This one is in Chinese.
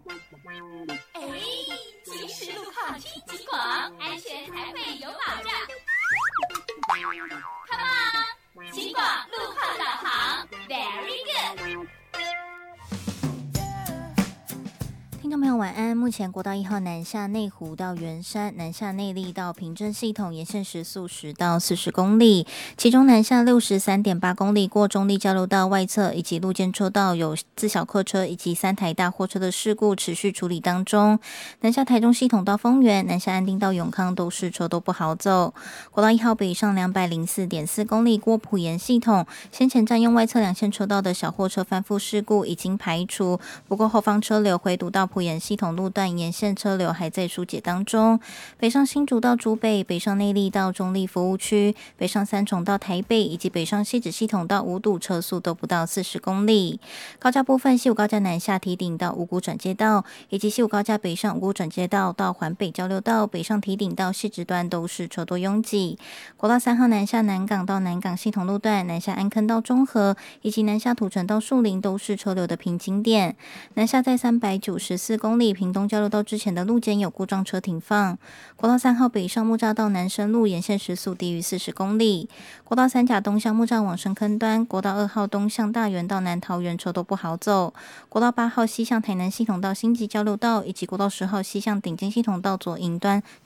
哎，及时路况听警广，安全才会有保障。Come on， 警广路况导航 ，Very good。 听众朋友晚安，目前国道1号南下内湖到圆山，南下内壢到平镇系统沿线时速10到40公里，其中南下63.8公里过中坜交流道外侧以及路肩车道有自小客车以及3台大货车的事故持续处理当中。南下台中系统到丰原，南下安定到永康都市车都不好走。国道1号北上204.4公里过埔盐系统，先前占用外侧2线车道的小货车翻覆事故已经排除，不过后方车流回堵到埔盐系统路段沿线车流还在疏解当中。北上新竹到竹北，北上内壢到中坜服务区，北上三重到台北，以及北上汐止系统到五堵车速都不到40公里。高架部分，西武高架南下堤顶到五股转接道，以及西武高架北上五股转接道到环北交流道，北上堤顶到汐止段都是车多拥挤。国道3号南下南港到南港系统路段，南下安坑到中和，以及南下土城到树林都是车流的瓶颈点。南下在394公里屏东交流道之前的路肩有故障车停放。国道3号北上木栅到南深路沿线时速低于40公里。国道3甲东向木栅往深坑端，国道2号东向大园到南桃园车都不好走。国道8号西向台南系统到新集交流道，以及国道10号西向顶尖系统到左营端